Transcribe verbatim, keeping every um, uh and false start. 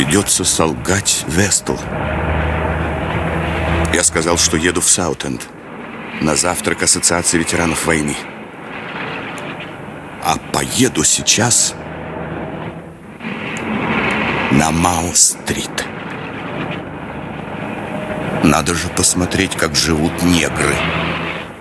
Придется солгать Вестл. Я сказал, что еду в Саутенд на завтрак Ассоциации ветеранов войны. А поеду сейчас на Мал-стрит. Надо же посмотреть, как живут негры.